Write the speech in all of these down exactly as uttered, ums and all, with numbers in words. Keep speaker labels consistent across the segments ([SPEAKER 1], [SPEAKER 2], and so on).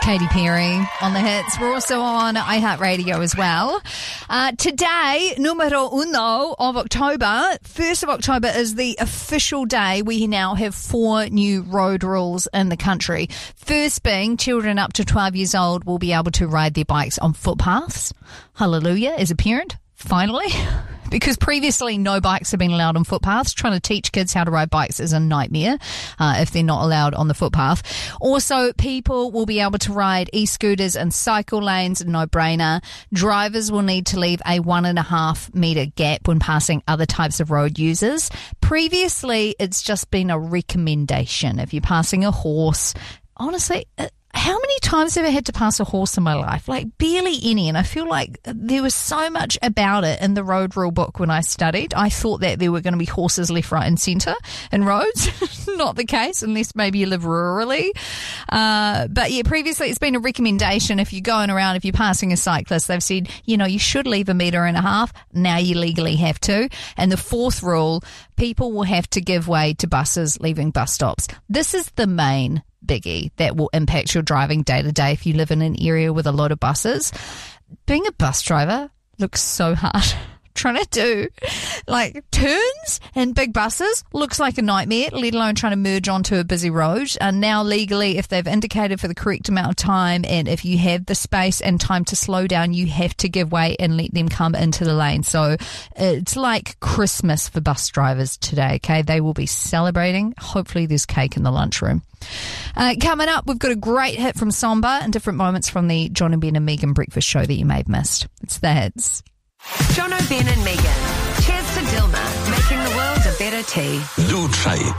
[SPEAKER 1] Katy Perry on the hits. We're also on iHeartRadio as well. Uh, today, numero uno of October, first of October is the official day. We now have four new road rules in the country. First being children up to twelve years old will be able to ride their bikes on footpaths. Hallelujah, as a parent, finally. Because previously no bikes have been allowed on footpaths. Trying to teach kids how to ride bikes is a nightmare uh, if they're not allowed on the footpath. Also, people will be able to ride e-scooters and cycle lanes, no-brainer. Drivers will need to leave a one and a half metre gap when passing other types of road users. Previously, it's just been a recommendation. If you're passing a horse, honestly, it, how many times have I had to pass a horse in my life? Like, barely any. And I feel like there was so much about it in the road rule book when I studied. I thought that there were going to be horses left, right and centre in roads. Not the case, unless maybe you live rurally. Uh, but yeah, previously it's been a recommendation. If you're going around, if you're passing a cyclist, they've said, you know, you should leave a metre and a half. Now you legally have to. And the fourth rule, people will have to give way to buses leaving bus stops. This is the main biggie that will impact your driving day to day if you live in an area with a lot of buses. Being a bus driver looks so hard. Trying to do like turns and big buses looks like a nightmare, let alone trying to merge onto a busy road. And now legally, if they've indicated for the correct amount of time and if you have the space and time to slow down, you have to give way and let them come into the lane. So it's like Christmas for bus drivers today, okay? They will be celebrating. Hopefully there's cake in the lunchroom. Uh, coming up, we've got a great hit from Samba and different moments from the John and Ben and Megan breakfast show that you may have missed. It's the hits.
[SPEAKER 2] John O'Ben and Megan. Cheers to Dilma, making the world a better tea.
[SPEAKER 3] Do try it.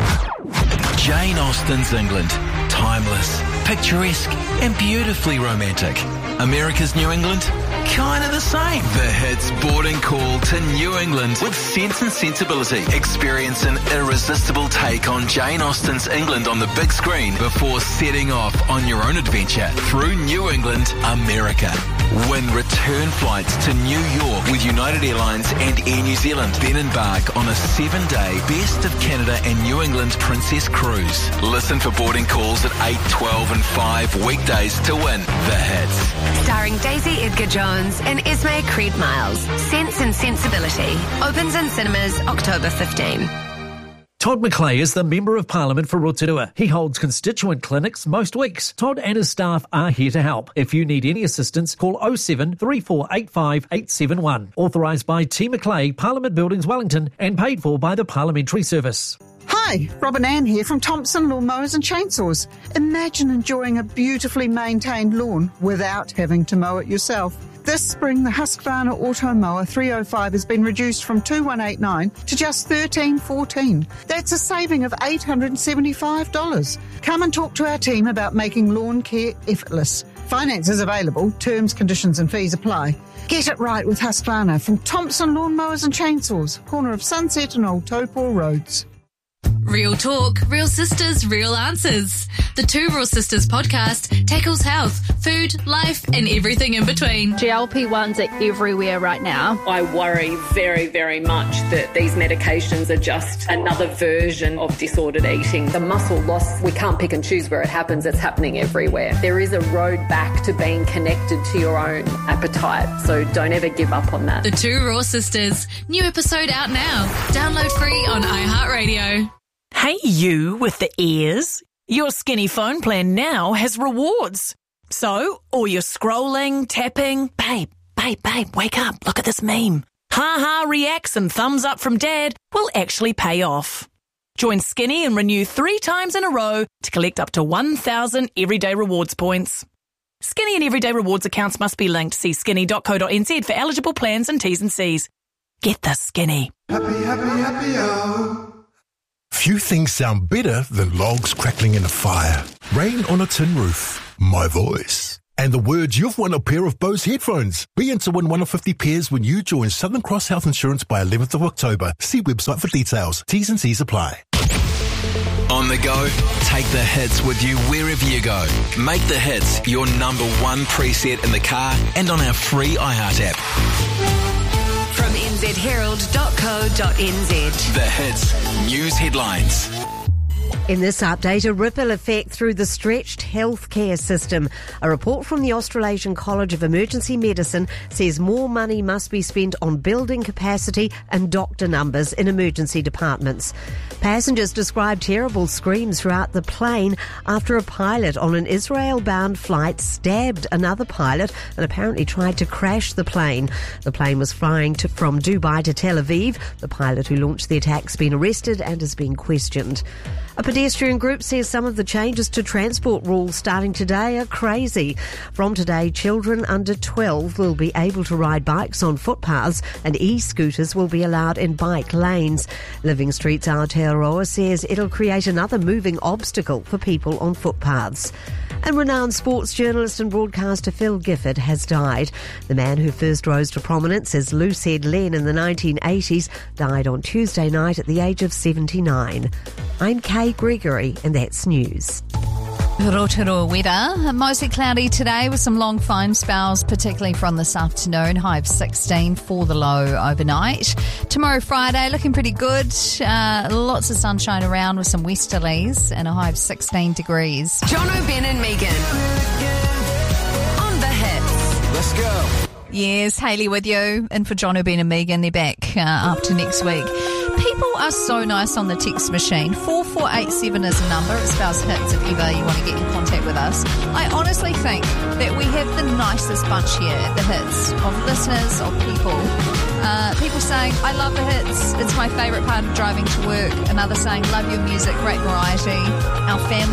[SPEAKER 3] Jane Austen's England. Timeless, picturesque, and beautifully romantic. America's New England? Kind of the same. The hits boarding call to New England with Sense and Sensibility. Experience an irresistible take on Jane Austen's England on the big screen before setting off on your own adventure through New England, America. Win return flights to New York with United Airlines and Air New Zealand. Then embark on a seven-day Best of Canada and New England Princess Cruise. Listen for boarding calls at eight, twelve and five weekdays to win the hits.
[SPEAKER 2] Starring Daisy Edgar Jones and Esme Creed Miles. Sense and Sensibility. Opens in cinemas October fifteenth.
[SPEAKER 4] Todd McClay is the Member of Parliament for Rotorua. He holds constituent clinics most weeks. Todd and his staff are here to help. If you need any assistance, call oh seven, three four eight five, eight seven one. Authorised by T McClay, Parliament Buildings, Wellington, and paid for by the Parliamentary Service.
[SPEAKER 5] Hi, Robin Ann here from Thompson Lawnmowers and Chainsaws. Imagine enjoying a beautifully maintained lawn without having to mow it yourself. This spring, the Husqvarna Auto Mower three oh five has been reduced from two thousand one hundred eighty-nine dollars to just one thousand three hundred fourteen dollars. That's a saving of eight hundred seventy-five dollars. Come and talk to our team about making lawn care effortless. Finance is available, terms, conditions and fees apply. Get it right with Husqvarna from Thompson Lawnmowers and Chainsaws, corner of Sunset and Old Taupo Roads.
[SPEAKER 6] Real talk, real sisters, real answers. The Two Real Sisters podcast tackles health, food, life, and everything in between.
[SPEAKER 7] G L P ones are everywhere right now.
[SPEAKER 8] I worry very, very much that these medications are just another version of disordered eating. The muscle loss, we can't pick and choose where it happens. It's happening everywhere. There is a road back to being connected to your own appetite, so don't ever give up on that.
[SPEAKER 6] The Two Raw Sisters. New episode out now. Download free on iHeartRadio.
[SPEAKER 9] Hey, you with the ears. Your Skinny phone plan now has rewards. So, all your scrolling, tapping, babe, babe, babe, wake up, look at this meme. Ha-ha reacts and thumbs up from dad will actually pay off. Join Skinny and renew three times in a row to collect up to one thousand Everyday Rewards points. Skinny and Everyday Rewards accounts must be linked. See skinny dot co dot n z for eligible plans and T's and C's. Get the Skinny.
[SPEAKER 10] Happy, happy, happy, oh.
[SPEAKER 11] Few things sound better than logs crackling in a fire, rain on a tin roof, my voice, and the words you've won a pair of Bose headphones. Be in to win one of fifty pairs when you join Southern Cross Health Insurance by eleventh of October. See website for details. T's and C's apply.
[SPEAKER 3] On the go, take the hits with you wherever you go. Make the hits your number one preset in the car and on our free iHeart app.
[SPEAKER 2] From n z herald dot co dot n z.
[SPEAKER 3] The hits, news headlines.
[SPEAKER 12] In this update, a ripple effect through the stretched healthcare system. A report from the Australasian College of Emergency Medicine says more money must be spent on building capacity and doctor numbers in emergency departments. Passengers described terrible screams throughout the plane after a pilot on an Israel-bound flight stabbed another pilot and apparently tried to crash the plane. The plane was flying to, from Dubai to Tel Aviv. The pilot who launched the attack has been arrested and is being questioned. A pedestrian group says some of the changes to transport rules starting today are crazy. From today, children under twelve will be able to ride bikes on footpaths and e-scooters will be allowed in bike lanes. Living Street's Aotearoa says it'll create another moving obstacle for people on footpaths. And renowned sports journalist and broadcaster Phil Gifford has died. The man who first rose to prominence as Loosehead Len in the nineteen eighties died on Tuesday night at the age of seventy-nine. I'm Kay Gregory, and that's news.
[SPEAKER 1] Rotorua weather. Mostly cloudy today with some long fine spells, particularly from this afternoon. High of sixteen for the low overnight. Tomorrow, Friday, looking pretty good. Uh, lots of sunshine around with some westerlies and a high of sixteen degrees.
[SPEAKER 2] John O'Ben and Megan on the hits.
[SPEAKER 3] Let's go.
[SPEAKER 1] Yes, Hayley with you. And for John O'Ben and Megan, they're back uh, after next week. People are so nice on the text machine. four four eight seven is a number. It spells hits if ever you want to get in contact with us. I honestly think that we have the nicest bunch here at the Hits of listeners, of people. Uh, people saying, I love the hits. It's my favourite part of driving to work. Another saying, love your music, great variety. Our family